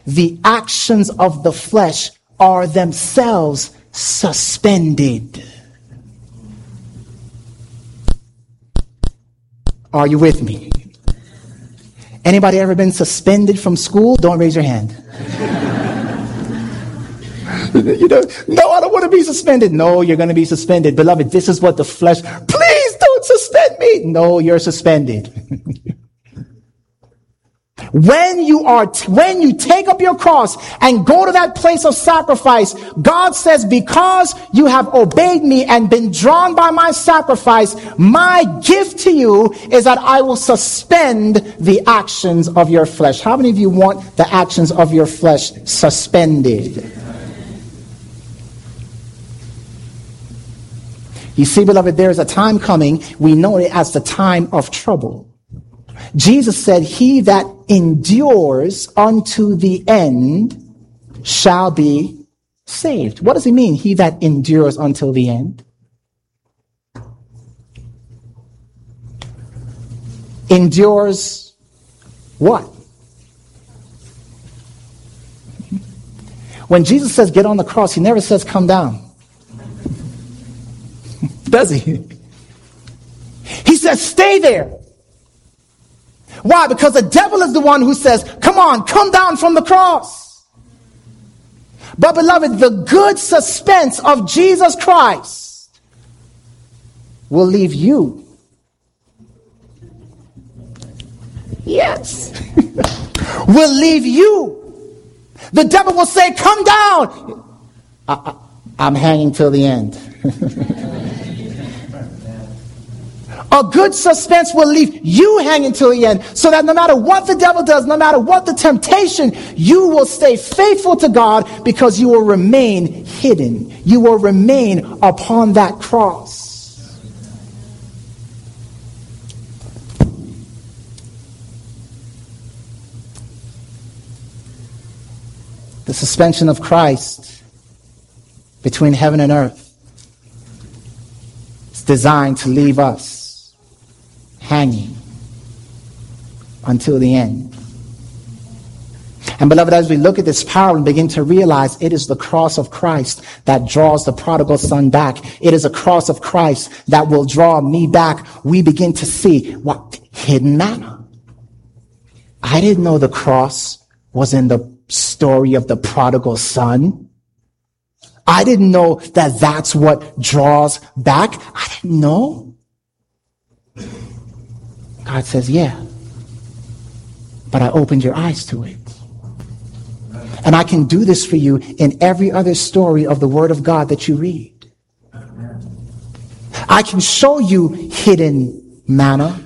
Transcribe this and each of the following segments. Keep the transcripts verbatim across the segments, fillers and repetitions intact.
the actions of the flesh are themselves suspended. Are you with me? Anybody ever been suspended from school? Don't raise your hand. You know, no, I don't want to be suspended. No, you're going to be suspended. Beloved, this is what the flesh, please don't suspend me. No, you're suspended. When you are, when you take up your cross and go to that place of sacrifice, God says, because you have obeyed me and been drawn by my sacrifice, my gift to you is that I will suspend the actions of your flesh. How many of you want the actions of your flesh suspended? You see, beloved, there is a time coming. We know it as the time of trouble. Jesus said, he that endures unto the end shall be saved. What does he mean, he that endures until the end? Endures what? When Jesus says get on the cross, he never says come down. Does he? He says stay there. Why? Because the devil is the one who says, come on, come down from the cross. But beloved, the good suspense of Jesus Christ will leave you. Yes. Will leave you. The devil will say, come down. I, I, I'm hanging till the end. A good suspense will leave you hanging till the end, so that no matter what the devil does, no matter what the temptation, you will stay faithful to God because you will remain hidden. You will remain upon that cross. The suspension of Christ between heaven and earth is designed to leave us hanging until the end. And beloved, as we look at this parable and begin to realize it is the cross of Christ that draws the prodigal son back. It is a cross of Christ that will draw me back. We begin to see what hidden manna. I didn't know the cross was in the story of the prodigal son. I didn't know that that's what draws back. I didn't know. God says, yeah, but I opened your eyes to it. And I can do this for you in every other story of the Word of God that you read. I can show you hidden manna.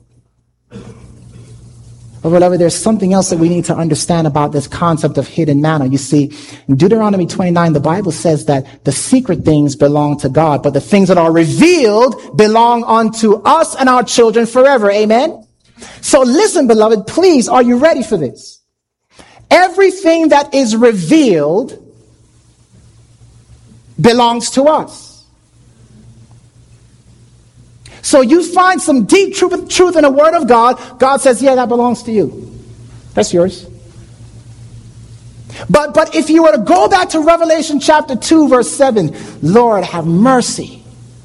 But beloved, there's something else that we need to understand about this concept of hidden manna. You see, in Deuteronomy twenty-nine, the Bible says that the secret things belong to God, but the things that are revealed belong unto us and our children forever. Amen? So listen, beloved, please, are you ready for this? Everything that is revealed belongs to us. So you find some deep truth, truth in the Word of God. God says, yeah, that belongs to you. That's yours. But, but if you were to go back to Revelation chapter two, verse seven, Lord, have mercy.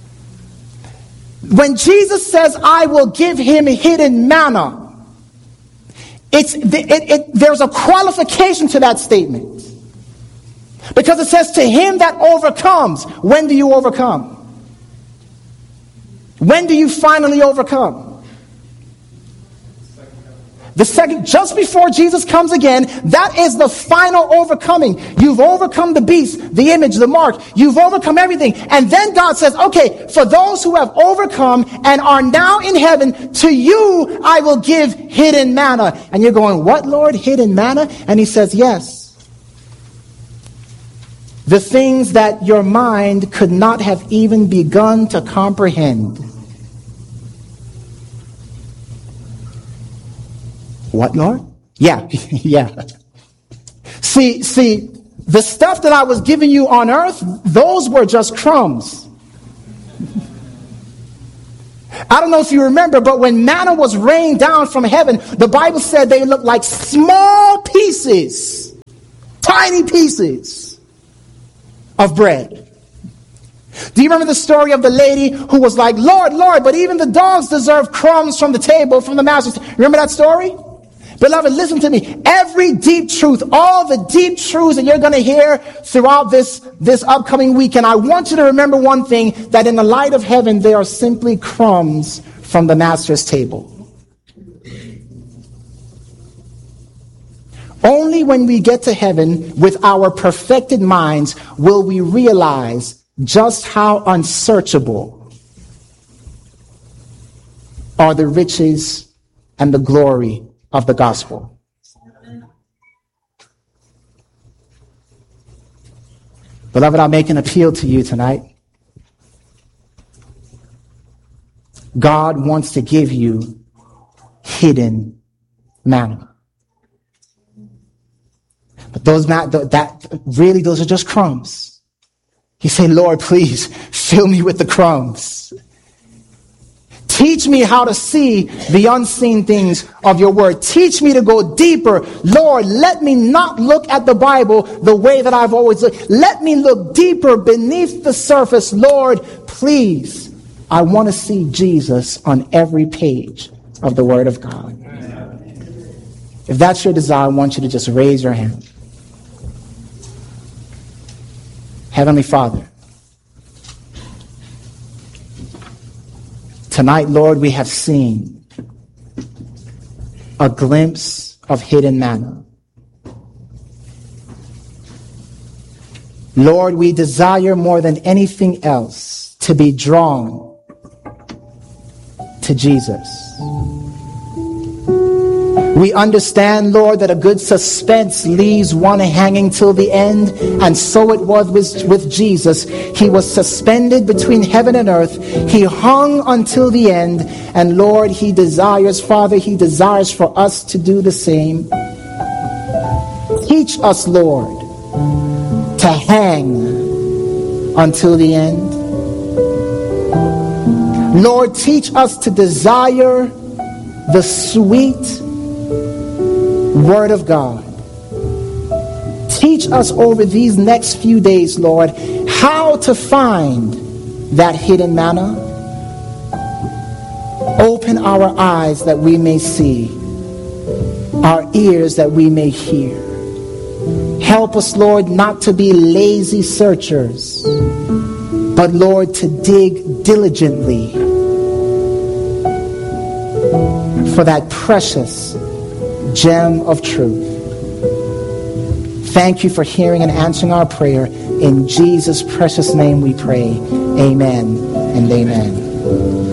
When Jesus says, I will give him hidden manna, it's, it, it, there's a qualification to that statement. Because it says, to him that overcomes. When do you overcome? When do you finally overcome? The second, just before Jesus comes again, that is the final overcoming. You've overcome the beast, the image, the mark. You've overcome everything. And then God says, okay, for those who have overcome and are now in heaven, to you I will give hidden manna. And you're going, what, Lord? Hidden manna? And he says, yes. The things that your mind could not have even begun to comprehend. What, Lord? Yeah, yeah. See, see, the stuff that I was giving you on earth, those were just crumbs. I don't know if you remember, but when manna was rained down from heaven, the Bible said they looked like small pieces Tiny pieces of bread. Do you remember the story of the lady who was like, Lord, Lord, but even the dogs deserve crumbs from the table, from the master's table. Remember that story? Beloved, listen to me. Every deep truth, all the deep truths that you're going to hear throughout this, this upcoming weekend, I want you to remember one thing, that in the light of heaven, they are simply crumbs from the master's table. Only when we get to heaven with our perfected minds will we realize just how unsearchable are the riches and the glory of the gospel. Beloved, I'll make an appeal to you tonight. God wants to give you hidden manna. But those ma- that really, those are just crumbs. You say, Lord, please fill me with the crumbs. Teach me how to see the unseen things of your word. Teach me to go deeper. Lord, let me not look at the Bible the way that I've always looked. Let me look deeper beneath the surface. Lord, please, I want to see Jesus on every page of the Word of God. If that's your desire, I want you to just raise your hand. Heavenly Father, tonight, Lord, we have seen a glimpse of hidden manna. Lord, we desire more than anything else to be drawn to Jesus. We understand, Lord, that a good suspense leaves one hanging till the end, and so it was with, with Jesus. He was suspended between heaven and earth. He hung until the end, and Lord, He desires, Father, He desires for us to do the same. Teach us, Lord, to hang until the end. Lord, teach us to desire the sweet Word of God. Teach us over these next few days, Lord, how to find that hidden manna. Open our eyes that we may see, our ears that we may hear. Help us, Lord, not to be lazy searchers, but, Lord, to dig diligently for that precious gem of truth. Thank you for hearing and answering our prayer. In Jesus' precious name we pray. Amen and amen.